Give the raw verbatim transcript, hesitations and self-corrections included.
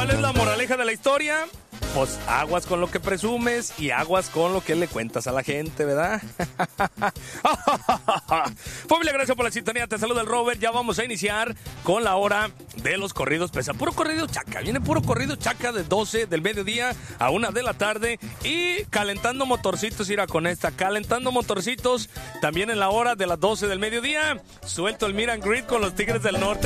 ¿Cuál es la moraleja de la historia? Pues aguas con lo que presumes y aguas con lo que le cuentas a la gente, ¿verdad? Familia, gracias por la sintonía. Te saluda el Robert. Ya vamos a iniciar con la hora de los corridos pesa. Puro corrido chaca. Viene puro corrido chaca de doce del mediodía a una de la tarde. Y calentando motorcitos, irá con esta. Calentando motorcitos también en la hora de las doce del mediodía. Suelto el meet and greet con los Tigres del Norte.